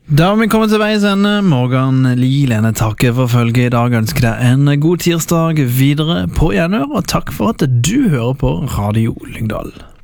Da har vi kommet til veis ende. Morgan Lielene takker for følget i dag. Ønsker deg en god tirsdag videre på gjenhør, og takk for at du hører på Radio Lyngdal.